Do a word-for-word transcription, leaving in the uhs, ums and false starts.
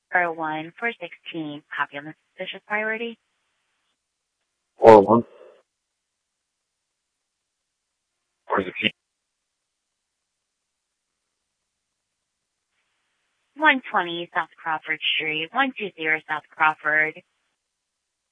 or one four sixteen. Copy on the suspicious priority. Or one. Where's the key? one twenty South Crawford Street, one two zero South Crawford.